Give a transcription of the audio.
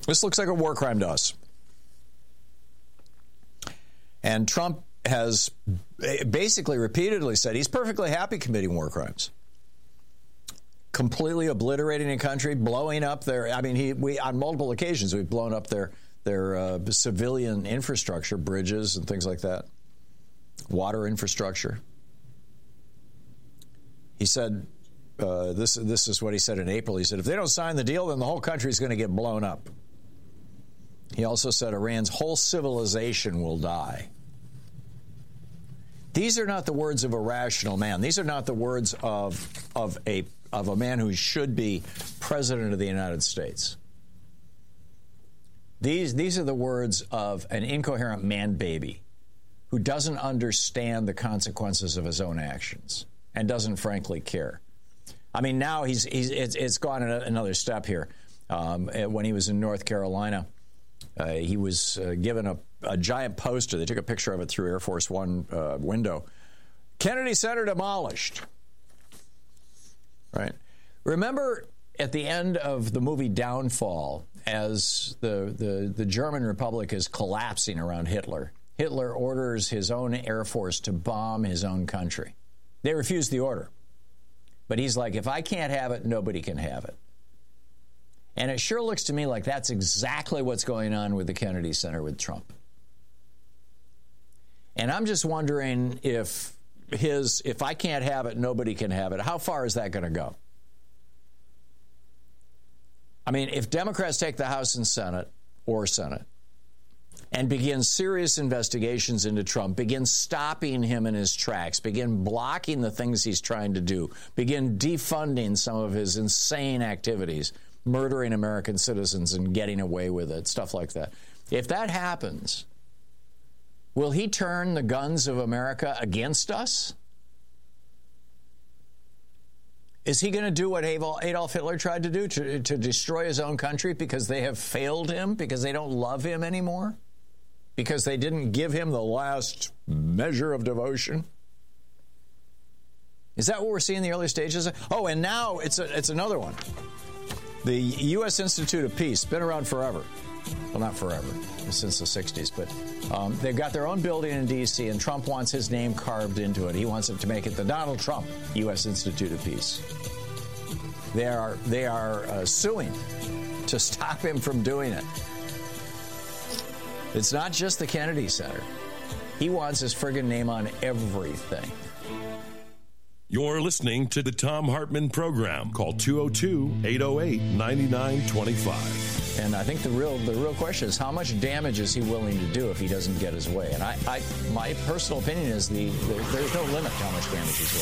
This looks like a war crime to us. And Trump has basically repeatedly said he's perfectly happy committing war crimes. Completely obliterating a country, blowing up their, we on multiple occasions, we've blown up their civilian infrastructure, bridges and things like that, water infrastructure. He said, this is what he said in April. He said, if they don't sign the deal, then the whole country is going to get blown up. He also said Iran's whole civilization will die. These are not the words of a rational man. These are not the words of a man who should be president of the United States. These are the words of an incoherent man baby who doesn't understand the consequences of his own actions and doesn't frankly care. I mean, now it's gone another step here. When he was in North Carolina, he was given a giant poster. They took a picture of it through Air Force One window. Kennedy Center demolished. Right. Remember at the end of the movie Downfall, as the German Republic is collapsing around Hitler, Hitler orders his own Air Force to bomb his own country. They refuse the order. But he's like, if I can't have it, nobody can have it. And it sure looks to me like that's exactly what's going on with the Kennedy Center with Trump. And I'm just wondering if I can't have it, nobody can have it, how far is that going to go? I mean, if Democrats take the House and Senate, and begin serious investigations into Trump, begin stopping him in his tracks, begin blocking the things he's trying to do, begin defunding some of his insane activities, murdering American citizens and getting away with it, stuff like that. If that happens, will he turn the guns of America against us? Is he going to do what Adolf Hitler tried to do, to destroy his own country because they have failed him, because they don't love him anymore, because they didn't give him the last measure of devotion? Is that what we're seeing in the early stages? Oh, and now it's another one. The U.S. Institute of Peace, been around forever. Well, not forever, since the 60s, but they've got their own building in D.C., and Trump wants his name carved into it. He wants it to make it the Donald Trump U.S. Institute of Peace. They are suing to stop him from doing it. It's not just the Kennedy Center. He wants his friggin' name on everything. You're listening to the Thom Hartmann Program. Call 202-808-9925. And I think the real question is, how much damage is he willing to do if he doesn't get his way? And my personal opinion is there's no limit to how much damage he's willing to do.